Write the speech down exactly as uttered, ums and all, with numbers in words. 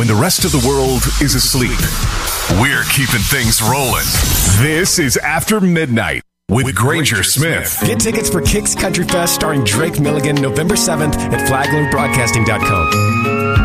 when the rest of the world is asleep. We're keeping things rolling. This is After Midnight with, with Granger, Granger Smith. Smith. Get tickets for Kicks Country Fest starring Drake Milligan November seventh at flagler broadcasting dot com.